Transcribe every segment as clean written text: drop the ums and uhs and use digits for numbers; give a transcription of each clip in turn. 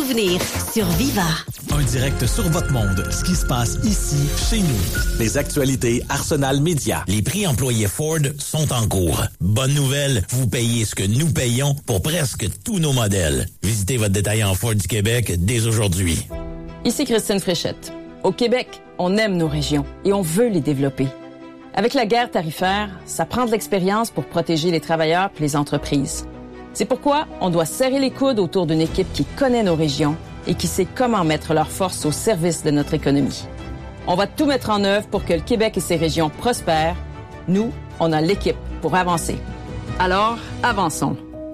souvenirs sur Viva. Un direct sur votre monde, ce qui se passe ici, chez nous. Les actualités Arsenal Média. Les prix employés Ford sont en cours. Bonne nouvelle, vous payez ce que nous payons pour presque tous nos modèles. Visitez votre détaillant Ford du Québec dès aujourd'hui. Ici Christine Fréchette. Au Québec, on aime nos régions et on veut les développer. Avec la guerre tarifaire, ça prend de l'expérience pour protéger les travailleurs et les entreprises. C'est pourquoi on doit serrer les coudes autour d'une équipe qui connaît nos régions et qui sait comment mettre leurs forces au service de notre économie. On va tout mettre en œuvre pour que le Québec et ses régions prospèrent. Nous, on a l'équipe pour avancer. Alors, avançons.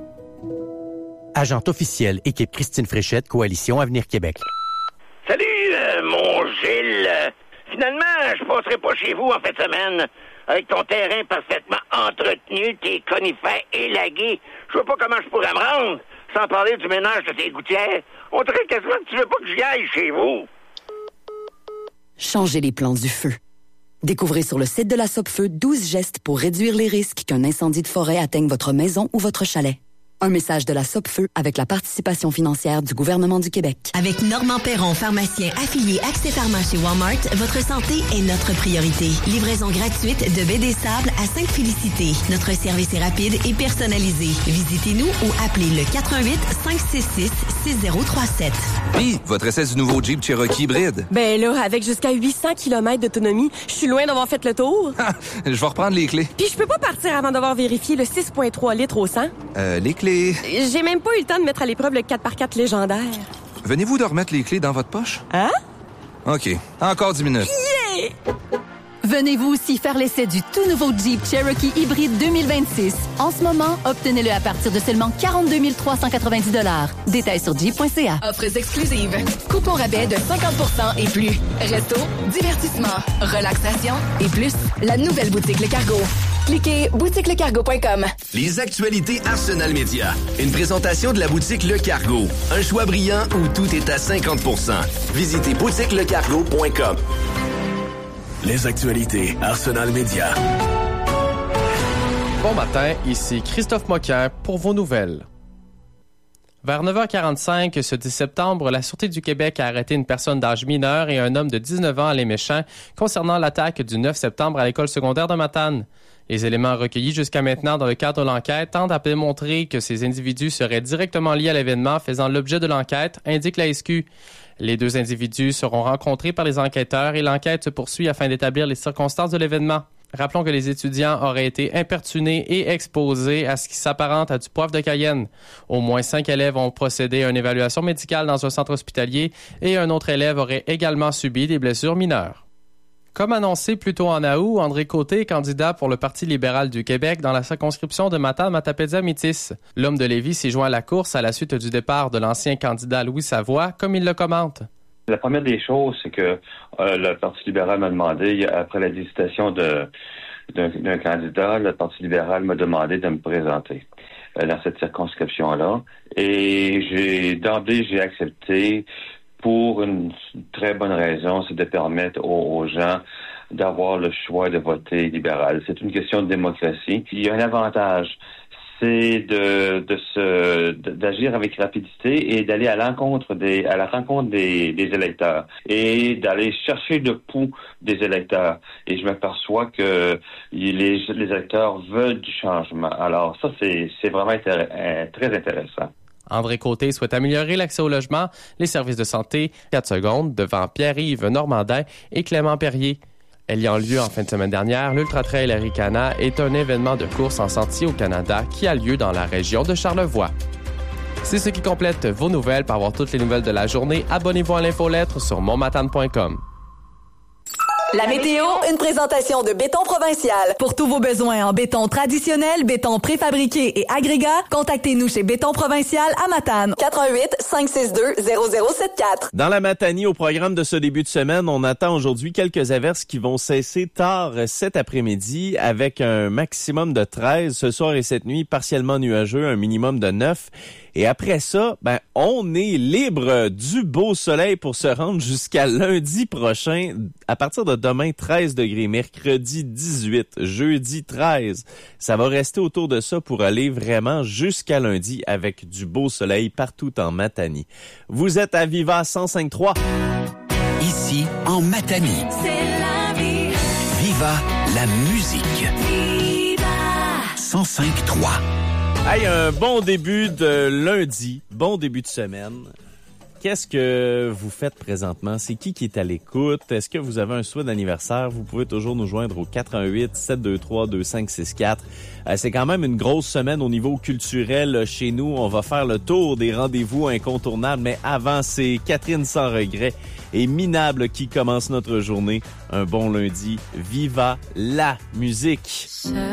Agente officielle, équipe Christine Fréchette, Coalition Avenir Québec. Salut, mon Gilles. Finalement, je passerai pas chez vous en fin de semaine. Avec ton terrain parfaitement entretenu, tes conifères élagués, je vois pas comment je pourrais me rendre. Sans parler du ménage de tes gouttières. On dirait quasiment que tu veux pas que j'y aille chez vous. Changez les plans du feu. Découvrez sur le site de la Sopfeu 12 gestes pour réduire les risques qu'un incendie de forêt atteigne votre maison ou votre chalet. Un message de la Sopfeu avec la participation financière du gouvernement du Québec. Avec Normand Perron, pharmacien affilié Accès Pharma chez Walmart, votre santé est notre priorité. Livraison gratuite de baie des Sables à Sainte-Félicité. Notre service est rapide et personnalisé. Visitez-nous ou appelez le 418-566-6037. Puis, votre essai du nouveau Jeep Cherokee hybride. Ben là, avec jusqu'à 800 km d'autonomie, je suis loin d'avoir fait le tour. Je vais reprendre les clés. Puis je peux pas partir avant d'avoir vérifié le 6,3 litres au 100. Les clés. J'ai même pas eu le temps de mettre à l'épreuve le 4x4 légendaire. Venez-vous de remettre les clés dans votre poche? Hein? OK. Encore 10 minutes. Yeah! Venez-vous aussi faire l'essai du tout nouveau Jeep Cherokee hybride 2026. En ce moment, obtenez-le à partir de seulement 42 390 $. Détails sur jeep.ca. Offres exclusives. Coupons rabais de 50% et plus. Resto, divertissement, relaxation et plus. La nouvelle boutique Le Cargo. Cliquez boutiquelecargo.com. Les actualités Arsenal Média. Une présentation de la boutique Le Cargo. Un choix brillant où tout est à 50%. Visitez boutiquelecargo.com. Les actualités Arsenal Média. Bon matin, ici Christophe Moquin pour vos nouvelles. Vers 9h45, ce 10 septembre, la Sûreté du Québec a arrêté une personne d'âge mineur et un homme de 19 ans à Les Méchants concernant l'attaque du 9 septembre à l'école secondaire de Matane. Les éléments recueillis jusqu'à maintenant dans le cadre de l'enquête tendent à démontrer que ces individus seraient directement liés à l'événement faisant l'objet de l'enquête, indique la SQ. Les deux individus seront rencontrés par les enquêteurs et l'enquête se poursuit afin d'établir les circonstances de l'événement. Rappelons que les étudiants auraient été importunés et exposés à ce qui s'apparente à du poivre de Cayenne. Au moins 5 élèves ont procédé à une évaluation médicale dans un centre hospitalier et un autre élève aurait également subi des blessures mineures. Comme annoncé plus tôt en août, André Côté, candidat pour le Parti libéral du Québec dans la circonscription de Matane-Matapédia-Métis. L'homme de Lévis s'est joint à la course à la suite du départ de l'ancien candidat Louis Savoie, comme il le commente. La première des choses, c'est que le Parti libéral m'a demandé, après la désignation d'un candidat, le Parti libéral m'a demandé de me présenter dans cette circonscription-là. Et d'emblée, j'ai accepté pour une très bonne raison, c'est de permettre aux gens d'avoir le choix de voter libéral. C'est une question de démocratie. Il y a un avantage, c'est d'agir avec rapidité et d'aller à la rencontre des électeurs et d'aller chercher le pouls des électeurs. Et je m'aperçois que les électeurs veulent du changement. Alors ça, c'est vraiment très intéressant. André Côté souhaite améliorer l'accès au logement, les services de santé, 4 secondes, devant Pierre-Yves Normandin et Clément Perrier. Ayant lieu en fin de semaine dernière, l'Ultra Trail Arikana est un événement de course en sentier au Canada qui a lieu dans la région de Charlevoix. C'est ce qui complète vos nouvelles. Pour avoir toutes les nouvelles de la journée, abonnez-vous à l'infolettre sur monmatane.com. La météo, une présentation de Béton Provincial. Pour tous vos besoins en béton traditionnel, béton préfabriqué et agrégat, contactez-nous chez Béton Provincial à Matane. 418-562-0074. Dans la Matanie, au programme de ce début de semaine, on attend aujourd'hui quelques averses qui vont cesser tard cet après-midi avec un maximum de 13 ce soir et cette nuit, partiellement nuageux, un minimum de 9. Et après ça, on est libre du beau soleil pour se rendre jusqu'à lundi prochain. À partir de demain, 13 degrés. Mercredi, 18. Jeudi, 13. Ça va rester autour de ça pour aller vraiment jusqu'à lundi avec du beau soleil partout en Matanie. Vous êtes à Viva 105.3. Ici, en Matanie. C'est la vie. Viva la musique. Viva 105.3. Hey, un bon début de lundi, bon début de semaine. Qu'est-ce que vous faites présentement? C'est qui est à l'écoute? Est-ce que vous avez un souhait d'anniversaire? Vous pouvez toujours nous joindre au 418-723-2564. C'est quand même une grosse semaine au niveau culturel chez nous. On va faire le tour des rendez-vous incontournables, mais avant, c'est Catherine Sans Regret et Minable qui commence notre journée. Un bon lundi. Viva la musique!